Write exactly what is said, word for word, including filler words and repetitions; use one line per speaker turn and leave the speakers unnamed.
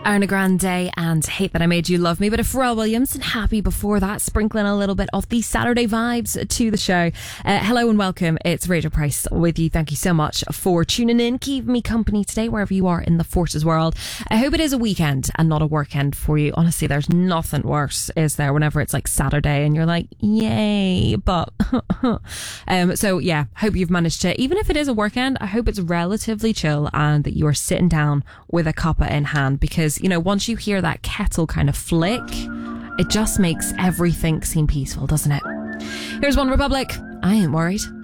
Ariana Grande and Hate That I Made You Love Me, but a Pharrell Williams and Happy before that, sprinkling a little bit of the Saturday vibes to the show. Uh, hello and welcome. It's Rachel Price with you. Thank you so much for tuning in, keeping me company today wherever you are in the Forces world. I hope it is a weekend and not a workend for you. Honestly, there's nothing worse, is there, whenever it's like Saturday and you're like, yay, but um, so yeah, hope you've managed to, even if it is a workend, I hope it's relatively chill and that you are sitting down with a cuppa in hand, because you know, once you hear that kettle kind of flick, it just makes everything seem peaceful, doesn't it? Here's One Republic. I ain't worried.